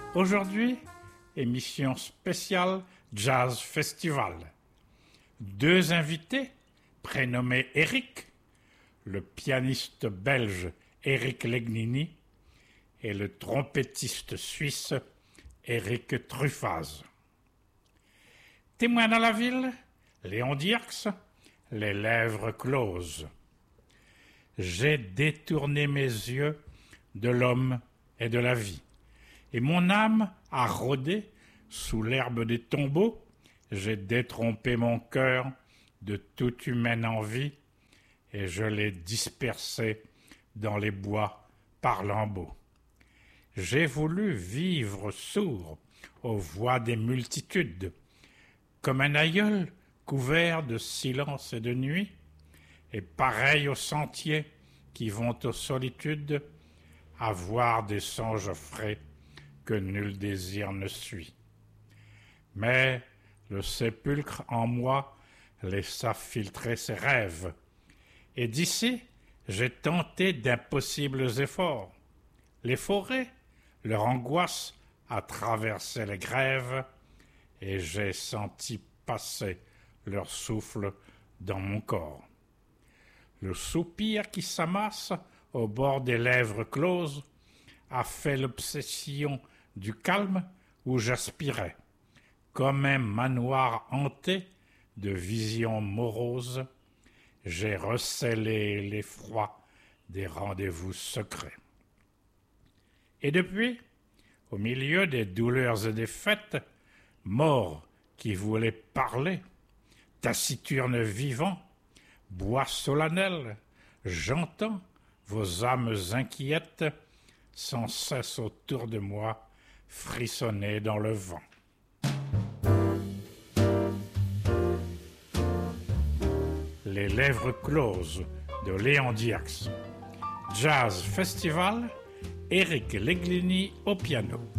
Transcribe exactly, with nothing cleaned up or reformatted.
Aujourd'hui, émission spéciale Jazz Festival. Deux invités, prénommés Eric, le pianiste belge Eric Legnini et le trompettiste suisse Eric Truffaz. Témoin dans la ville, Léon Dierks, les lèvres closes. J'ai détourné mes yeux de l'homme et de la vie, et mon âme a rôdé sous l'herbe des tombeaux. J'ai détrompé mon cœur de toute humaine envie, et je l'ai dispersé dans les bois par lambeaux. J'ai voulu vivre sourd aux voix des multitudes, comme un aïeul couvert de silence et de nuit, et pareil aux sentiers qui vont aux solitudes, à voir des songes frais que nul désir ne suit. Mais le sépulcre en moi laissa filtrer ses rêves, et d'ici j'ai tenté d'impossibles efforts. Les forêts, leur angoisse a traversé les grèves, et j'ai senti passer leur souffle dans mon corps. Le soupir qui s'amasse au bord des lèvres closes a fait l'obsession du calme où j'aspirais, comme un manoir hanté de visions moroses. J'ai recélé l'effroi des rendez-vous secrets. Et depuis, au milieu des douleurs et des fêtes, mort qui voulait parler, taciturne vivant, bois solennel, j'entends vos âmes inquiètes sans cesse autour de moi frissonner dans le vent. Les lèvres closes de Léon Dierks. Jazz Festival, Eric Legnini au piano.